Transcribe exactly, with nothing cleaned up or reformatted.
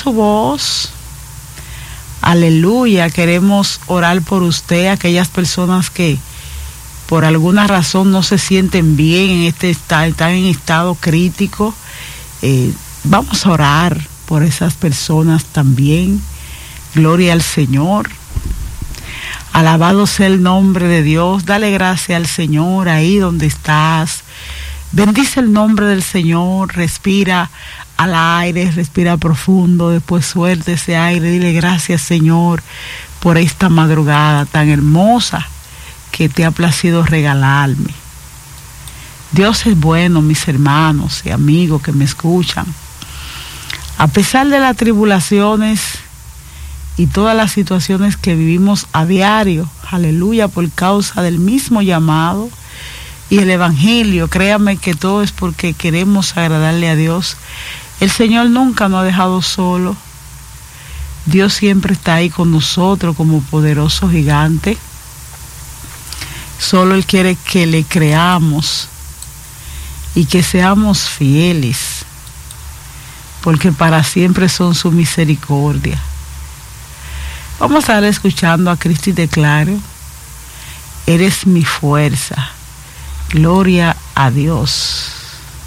su voz. Aleluya, queremos orar por usted, aquellas personas que por alguna razón no se sienten bien en este estado, están en estado crítico. Eh, vamos a orar por esas personas también. Gloria al Señor. Alabado sea el nombre de Dios. Dale gracias al Señor ahí donde estás. Bendice el nombre del Señor. Respira al aire, respira profundo, después suelta ese aire. Dile gracias, Señor, por esta madrugada tan hermosa que te ha placido regalarme. Dios es bueno, mis hermanos y amigos que me escuchan. A pesar de las tribulaciones y todas las situaciones que vivimos a diario, aleluya, por causa del mismo llamado y el evangelio, créame que todo es porque queremos agradarle a Dios. El Señor nunca nos ha dejado solo. Dios siempre está ahí con nosotros como poderoso gigante. Solo Él quiere que le creamos y que seamos fieles, porque para siempre son su misericordia. Vamos a estar escuchando a Cristi Declaro. Eres mi fuerza. Gloria a Dios.